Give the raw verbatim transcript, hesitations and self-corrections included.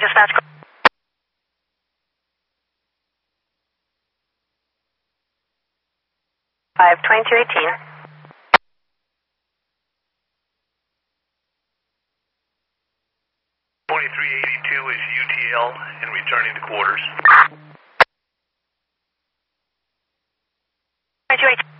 dispatch. five twenty-two eighteen. twenty-three eighty-two is U T L and returning to quarters. twenty-two eighteen.